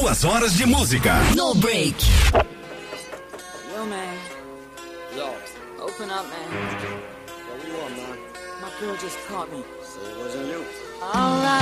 2 horas de música. No break. Yo, man. Yo. Open up, man. What do you want, man? My girl just caught me. Say it wasn't you. All right.